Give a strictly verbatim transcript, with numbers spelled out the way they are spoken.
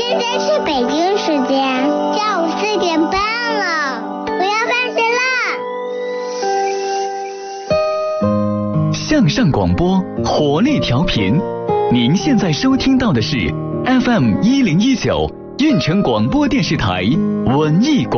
现在是北京时间下午四点半了，我要放学了。向上广播，活力调频，您现在收听到的是 F M 一零一九运城广播电视台文艺广播。